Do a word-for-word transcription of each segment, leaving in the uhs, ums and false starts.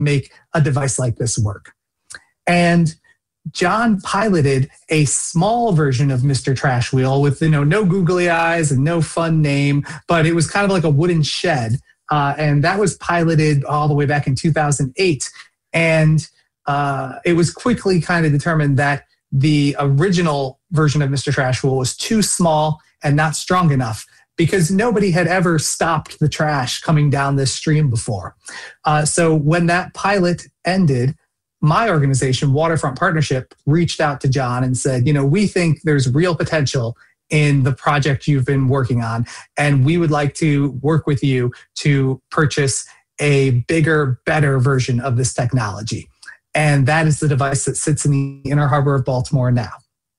make a device like this work. And John piloted a small version of Mister Trash Wheel with, you know, no googly eyes and no fun name, but it was kind of like a wooden shed. Uh, and that was piloted all the way back in two thousand eight. And uh, it was quickly kind of determined that the original version of Mister Trash Wheel was too small and not strong enough, because nobody had ever stopped the trash coming down this stream before. Uh, so when that pilot ended, my organization, Waterfront Partnership, reached out to John and said, you know, we think there's real potential in the project you've been working on, and we would like to work with you to purchase a bigger, better version of this technology. And that is the device that sits in the Inner Harbor of Baltimore now.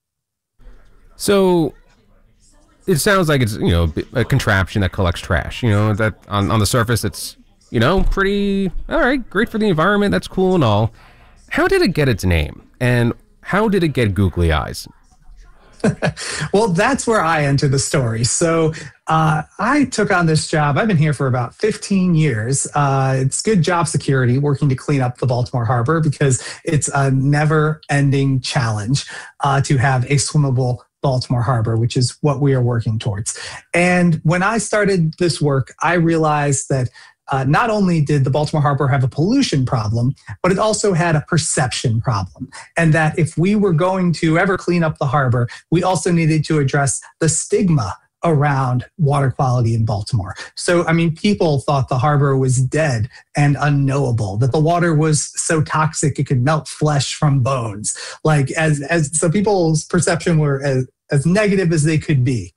So it sounds like it's, you know, a contraption that collects trash. You know, that on, on the surface, it's, you know, pretty, all right, great for the environment. That's cool and all. How did it get its name? And how did it get googly eyes? Well, that's where I enter the story. So uh, I took on this job. I've been here for about fifteen years. Uh, it's good job security, working to clean up the Baltimore Harbor, because it's a never-ending challenge uh, to have a swimmable Baltimore Harbor, which is what we are working towards. And when I started this work, I realized that Uh, not only did the Baltimore Harbor have a pollution problem, but it also had a perception problem. And that if we were going to ever clean up the harbor, we also needed to address the stigma around water quality in Baltimore. So, I mean, people thought the harbor was dead and unknowable, that the water was so toxic it could melt flesh from bones. Like, as, as so people's perception were as, as negative as they could be.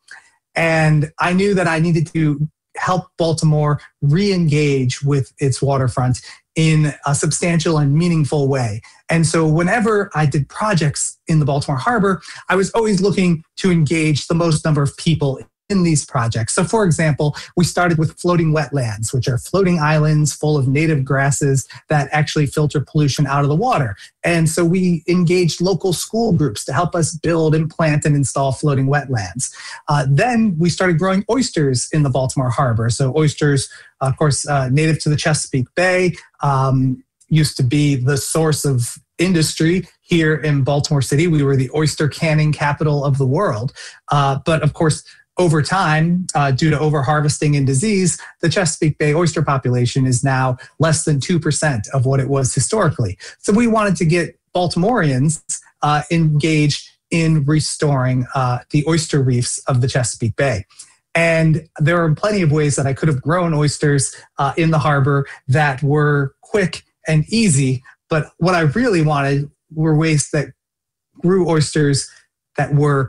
And I knew that I needed to help Baltimore re-engage with its waterfront in a substantial and meaningful way. And so whenever I did projects in the Baltimore Harbor, I was always looking to engage the most number of people in these projects. So for example, we started with floating wetlands, which are floating islands full of native grasses that actually filter pollution out of the water. And so we engaged local school groups to help us build and plant and install floating wetlands. Uh, then we started growing oysters in the Baltimore Harbor. So oysters, of course, uh, native to the Chesapeake Bay, um, used to be the source of industry here in Baltimore City. We were the oyster canning capital of the world. Uh, but of course, over time, uh, due to overharvesting and disease, the Chesapeake Bay oyster population is now less than two percent of what it was historically. So we wanted to get Baltimoreans uh, engaged in restoring uh, the oyster reefs of the Chesapeake Bay. And there are plenty of ways that I could have grown oysters uh, in the harbor that were quick and easy. But what I really wanted were ways that grew oysters that were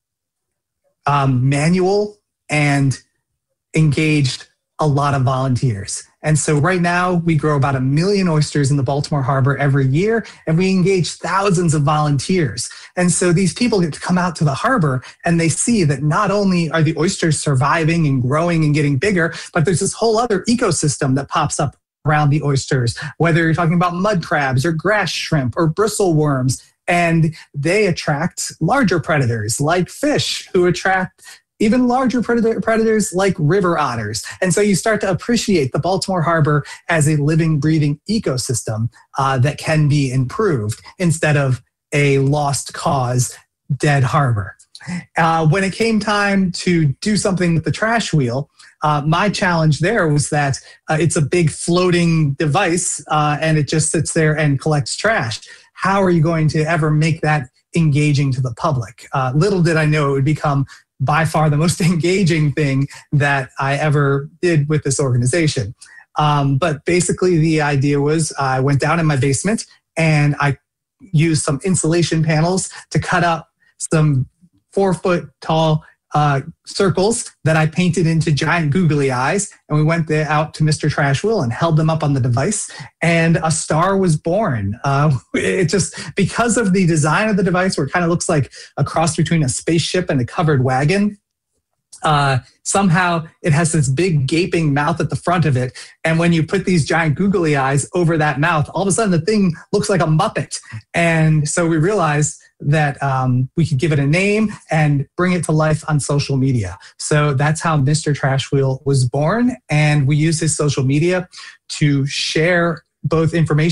Um, manual and engaged a lot of volunteers. And so right now we grow about a million oysters in the Baltimore Harbor every year, and we engage thousands of volunteers. And so these people get to come out to the harbor and they see that not only are the oysters surviving and growing and getting bigger, but there's this whole other ecosystem that pops up around the oysters, whether you're talking about mud crabs or grass shrimp or bristle worms. And they attract larger predators like fish, who attract even larger predator, predators like river otters. And so you start to appreciate the Baltimore Harbor as a living, breathing ecosystem uh, that can be improved instead of a lost cause dead harbor. Uh, when it came time to do something with the trash wheel, uh, my challenge there was that uh, it's a big floating device uh, and it just sits there and collects trash. How are you going to ever make that engaging to the public? Uh, little did I know it would become by far the most engaging thing that I ever did with this organization. Um, but basically the idea was I went down in my basement and I used some insulation panels to cut out some four foot tall uh, circles that I painted into giant googly eyes. And we went there out to Mister Trash Wheel and held them up on the device, and a star was born. Uh, it just, because of the design of the device, where it kind of looks like a cross between a spaceship and a covered wagon, uh, somehow it has this big gaping mouth at the front of it. And when you put these giant googly eyes over that mouth, all of a sudden the thing looks like a Muppet. And so we realized that um, we could give it a name and bring it to life on social media. So that's how Mister Trash Wheel was born. And we use his social media to share both information